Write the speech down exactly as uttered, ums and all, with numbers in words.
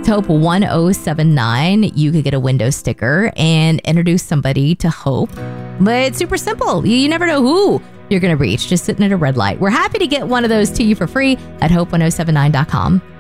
to Hope one oh seven nine, you could get a window sticker and introduce somebody to Hope. But it's super simple. You never know who you're going to reach just sitting at a red light. We're happy to get one of those to you for free at hope ten seventy-nine dot com.